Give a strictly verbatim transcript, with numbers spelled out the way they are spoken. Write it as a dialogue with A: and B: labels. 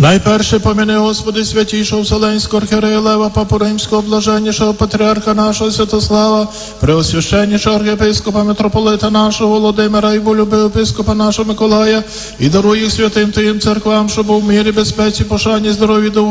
A: Найперше поміни, Господи, святішого Вселенського архієрея Лева, Папу Римського, блаженнішого патріарха нашого Святослава, преосвященнішого архієпископа митрополита нашого Володимира і болюбив епископа нашого Миколая, і даруй їх святим Твоїм церквам, щоб у мирі, безпеці, пошані, здоров'ї,